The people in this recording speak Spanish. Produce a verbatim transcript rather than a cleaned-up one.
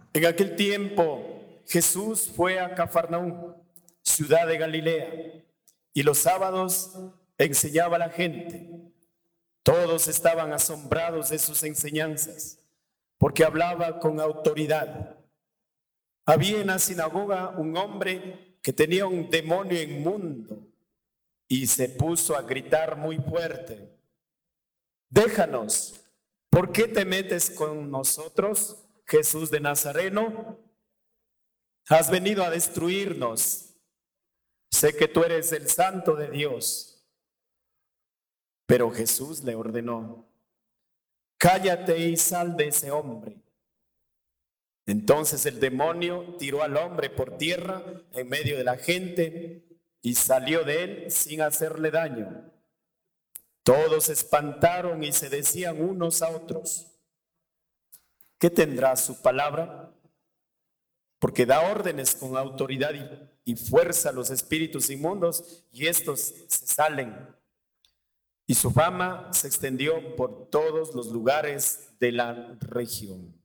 En aquel tiempo Jesús fue a Cafarnaúm, ciudad de Galilea, y los sábados enseñaba a la gente. Todos estaban asombrados de sus enseñanzas, porque hablaba con autoridad. Había en la sinagoga un hombre que tenía un demonio inmundo y se puso a gritar muy fuerte: déjanos, ¿por qué te metes con nosotros, Jesús de Nazareno? Has venido a destruirnos. Sé que tú eres el Santo de Dios. Pero Jesús le ordenó: cállate y sal de ese hombre. Entonces el demonio tiró al hombre por tierra en medio de la gente y salió de él sin hacerle daño. Todos se espantaron y se decían unos a otros: ¿qué tendrá su palabra? Porque da órdenes con autoridad y, y fuerza a los espíritus inmundos, y estos se salen. Y su fama se extendió por todos los lugares de la región.